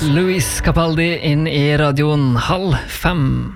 Luis Capaldi inn I radioen 4:30.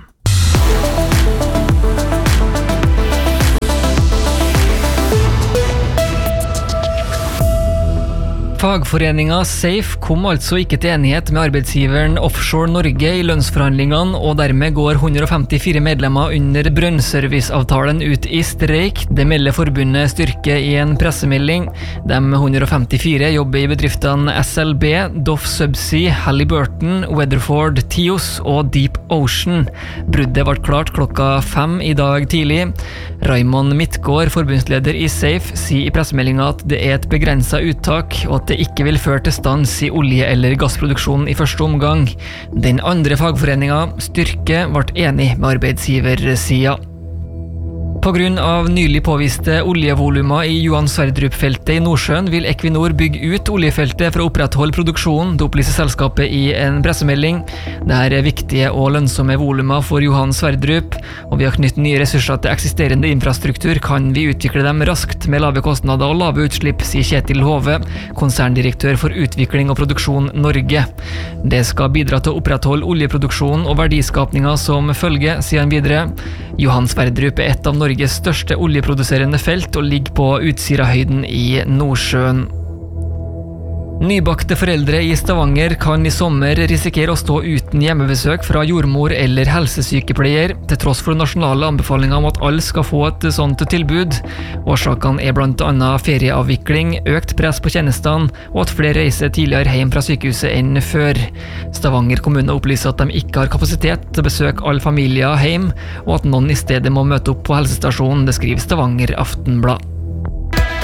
Fagforeningen SAFE kom altså ikke til enighet med arbeidsgiveren Offshore Norge I lønnsforhandlingene, og dermed går 154 medlemmer under brønnserviceavtalen ut I streik. Det melder forbundet Styrke I en pressemelding. De 154 jobber I bedriftene SLB, Doff Subsea, Halliburton, Weatherford, Tios og Deep Ocean. Bruddet ble klart klokka 5 I dag tidlig. Raymond Midtgaard, forbundsleder I SAFE, sier I pressemeldingen at det et begrenset uttak, og at det ikke vil føre til stans I olje- eller gassproduksjonen I første omgang. Den andre fagforeningen, Styrke, ble enig med arbeidsgiversiden. På grunn av nylig påviste oljevolumer I Johan Sverdrup-feltet I Nordsjøen vil Equinor bygge ut oljefeltet for å opprettholde produksjonen, det opplyser selskapet I en pressemelding. Dette viktige og lønnsomme volumer for Johan Sverdrup, og ved å knytte nye ressurser til eksisterende infrastruktur kan vi utvikle dem raskt med lave kostnader og lave utslipp, sier Kjetil Hove, konserndirektør for utvikling og produksjon Norge. Det skal bidra til å opprettholde oljeproduksjonen og verdiskapningen som følge, sier han videre. Johan Sverdrup et av Norges største oljeproduserende felt og ligger på Utsirahøyden I Nordsjøen. Nybakte foreldre I Stavanger kan I sommer risikere å stå uten hjemmebesøk fra jordmor eller helsesykepleier, til tross for nasjonale anbefalinger om at alle skal få et sånt tilbud. Årsakene blant annet ferieavvikling, økt press på tjenestene og at flere reiser tidligere hjem fra sykehuset enn før. Stavanger kommune opplyser at de ikke har kapasitet til å besøke alle familier hjem, og at noen I stedet må møte opp på helsestasjonen, det skriver Stavanger Aftenblad.